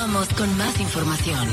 Continuamos con más información.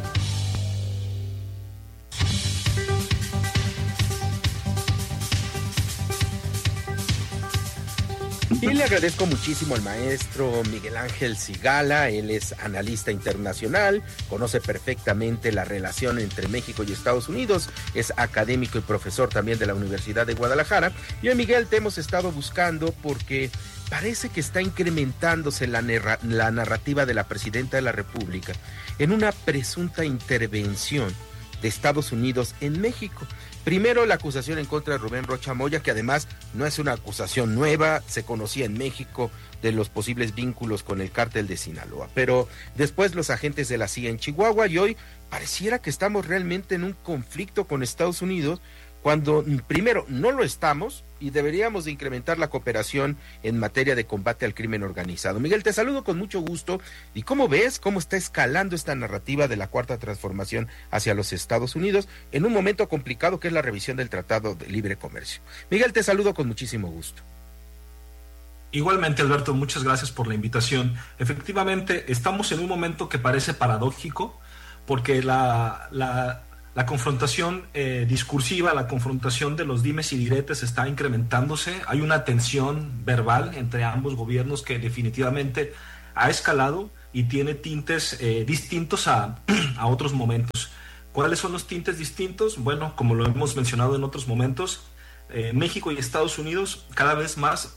Y le agradezco muchísimo al maestro Miguel Ángel Cigala. Él es analista internacional, conoce perfectamente la relación entre México y Estados Unidos, es académico y profesor también de la Universidad de Guadalajara. Y hoy, Miguel, te hemos estado buscando porque parece que está incrementándose la narrativa de la presidenta de la República en una presunta intervención de Estados Unidos en México. Primero, la acusación en contra de Rubén Rocha Moya, que además no es una acusación nueva, se conocía en México de los posibles vínculos con el cártel de Sinaloa. Pero después los agentes de la CIA en Chihuahua, y hoy pareciera que estamos realmente en un conflicto con Estados Unidos, cuando primero no lo estamos y deberíamos de incrementar la cooperación en materia de combate al crimen organizado. Miguel, te saludo con mucho gusto. ¿Y cómo ves cómo está escalando esta narrativa de la Cuarta Transformación hacia los Estados Unidos en un momento complicado que es la revisión del Tratado de Libre Comercio? Miguel, te saludo con muchísimo gusto. Igualmente, Alberto, muchas gracias por la invitación. Efectivamente, estamos en un momento que parece paradójico, porque la confrontación discursiva, la confrontación de los dimes y diretes está incrementándose. Hay una tensión verbal entre ambos gobiernos que definitivamente ha escalado y tiene tintes distintos a otros momentos. ¿Cuáles son los tintes distintos? Bueno, como lo hemos mencionado en otros momentos, México y Estados Unidos cada vez más...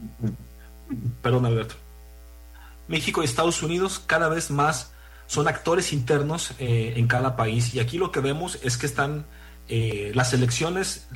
Perdón, Alberto. México y Estados Unidos cada vez más son actores internos en cada país, y aquí lo que vemos es que están las elecciones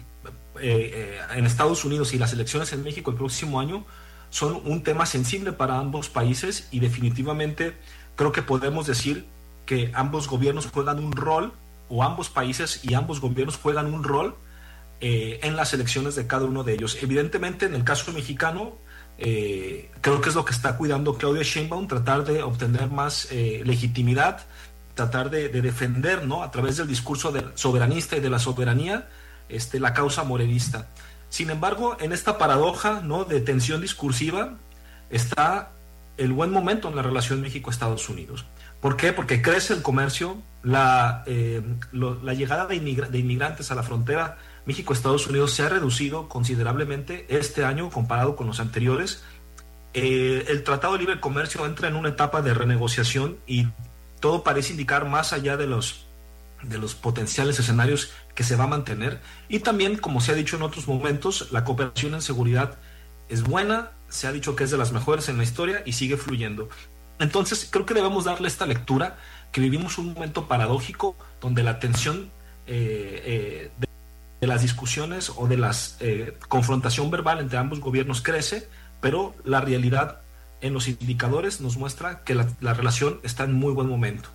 en Estados Unidos y las elecciones en México el próximo año son un tema sensible para ambos países, y definitivamente creo que podemos decir que ambos gobiernos juegan un rol, o ambos países y ambos gobiernos juegan un rol en las elecciones de cada uno de ellos. Evidentemente, en el caso mexicano, creo que es lo que está cuidando Claudia Sheinbaum, tratar de obtener más legitimidad, tratar de defender, ¿no?, a través del discurso soberanista y de la soberanía, la causa morenista. Sin embargo, en esta paradoja, ¿no?, de tensión discursiva está el buen momento en la relación México-Estados Unidos. ¿Por qué? Porque crece el comercio, la llegada de inmigrantes a la frontera México-Estados Unidos se ha reducido considerablemente este año comparado con los anteriores. El Tratado de Libre Comercio entra en una etapa de renegociación y todo parece indicar, más allá de los potenciales escenarios, que se va a mantener. Y también, como se ha dicho en otros momentos, la cooperación en seguridad es buena, se ha dicho que es de las mejores en la historia y sigue fluyendo. Entonces, creo que debemos darle esta lectura, que vivimos un momento paradójico donde la tensión de las discusiones o de la confrontación verbal entre ambos gobiernos crece, pero la realidad en los indicadores nos muestra que la relación está en muy buen momento.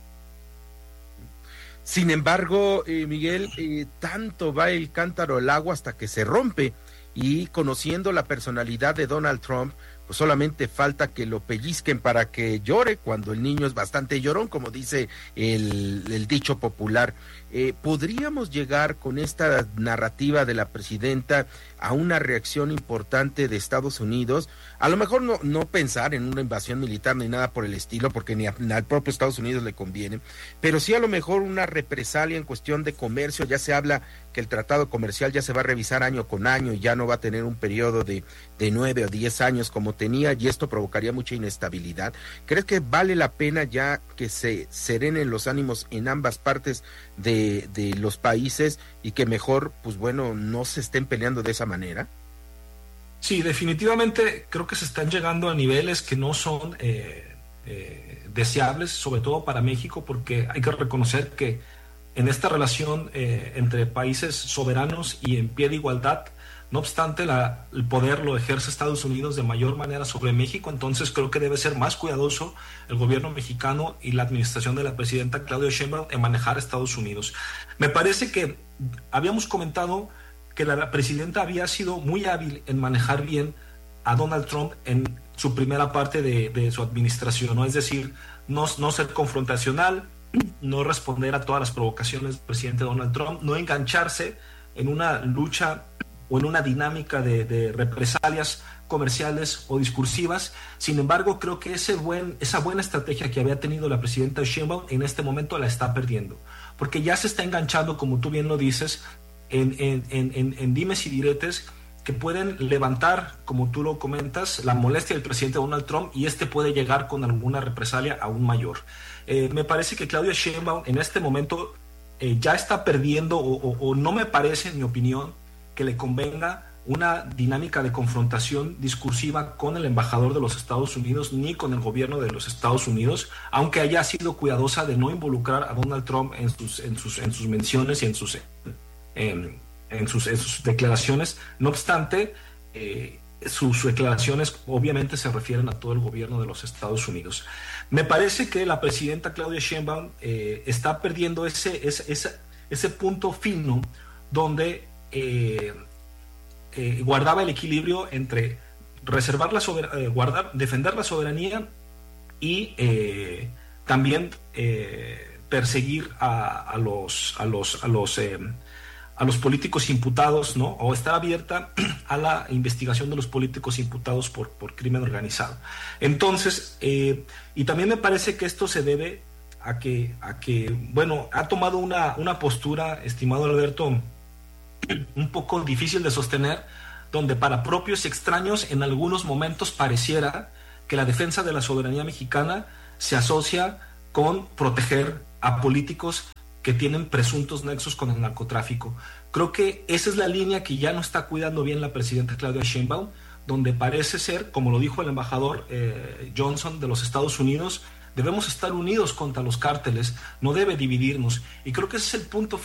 Sin embargo, Miguel, tanto va el cántaro al agua hasta que se rompe, y conociendo la personalidad de Donald Trump, pues solamente falta que lo pellizquen para que llore, cuando el niño es bastante llorón, como dice el dicho popular. ¿Podríamos llegar con esta narrativa de la presidenta a una reacción importante de Estados Unidos? A lo mejor no pensar en una invasión militar ni nada por el estilo, porque ni al propio Estados Unidos le conviene, pero sí a lo mejor una represalia en cuestión de comercio. Ya se habla que el tratado comercial ya se va a revisar año con año y ya no va a tener un periodo de 9 o 10 años como tenía, y esto provocaría mucha inestabilidad. ¿Crees que vale la pena ya que se serenen los ánimos en ambas partes de los países, y que mejor, pues bueno, no se estén peleando de esa manera? Sí, definitivamente creo que se están llegando a niveles que no son deseables, sobre todo para México, porque hay que reconocer que en esta relación entre países soberanos y en pie de igualdad, no obstante, el poder lo ejerce Estados Unidos de mayor manera sobre México. Entonces creo que debe ser más cuidadoso el gobierno mexicano y la administración de la presidenta Claudia Sheinbaum en manejar a Estados Unidos. Me parece que habíamos comentado que la presidenta había sido muy hábil en manejar bien a Donald Trump en su primera parte de su administración, ¿no? Es decir, no ser confrontacional, no responder a todas las provocaciones del presidente Donald Trump, no engancharse en una lucha o en una dinámica de represalias comerciales o discursivas. Sin embargo, creo que esa buena estrategia que había tenido la presidenta Sheinbaum en este momento la está perdiendo, porque ya se está enganchando, como tú bien lo dices, en dimes y diretes que pueden levantar, como tú lo comentas, la molestia del presidente Donald Trump, y puede llegar con alguna represalia aún mayor. Me parece que Claudia Sheinbaum en este momento ya está perdiendo, o no me parece, en mi opinión, que le convenga una dinámica de confrontación discursiva con el embajador de los Estados Unidos ni con el gobierno de los Estados Unidos, aunque haya sido cuidadosa de no involucrar a Donald Trump en sus menciones y en sus declaraciones. No obstante, sus declaraciones obviamente se refieren a todo el gobierno de los Estados Unidos. Me parece que la presidenta Claudia Sheinbaum está perdiendo ese punto fino donde guardaba el equilibrio entre defender la soberanía y también perseguir a los políticos imputados, ¿no? O estar abierta a la investigación de los políticos imputados por crimen organizado. Entonces, y también me parece que esto se debe a que bueno, ha tomado una postura, estimado Alberto, un poco difícil de sostener, donde para propios y extraños en algunos momentos pareciera que la defensa de la soberanía mexicana se asocia con proteger a políticos que tienen presuntos nexos con el narcotráfico. Creo que esa es la línea que ya no está cuidando bien la presidenta Claudia Sheinbaum, donde parece ser, como lo dijo el embajador Johnson de los Estados Unidos, debemos estar unidos contra los cárteles, no debe dividirnos. Y creo que ese es el punto